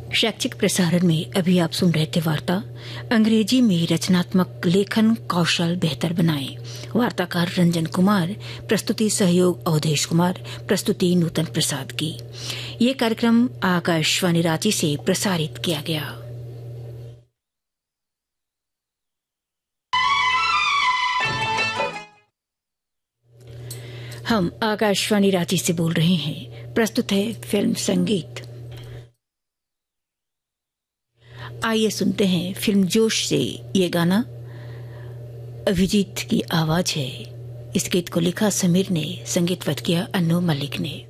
शैक्षिक प्रसारण में अभी आप सुन रहे थे वार्ता अंग्रेजी में रचनात्मक लेखन कौशल बेहतर बनाएं। वार्ताकार रंजन कुमार, प्रस्तुति सहयोग अवधेश कुमार, प्रस्तुति नूतन प्रसाद की। ये कार्यक्रम आकाशवाणी रांची से प्रसारित किया गया। हम आकाशवाणी रांची से बोल रहे हैं। प्रस्तुत है फिल्म संगीत। आइए सुनते हैं फिल्म जोश से ये गाना। अभिजीत की आवाज है। इस गीत को लिखा समीर ने, संगीतबद्ध किया अन्नू मलिक ने।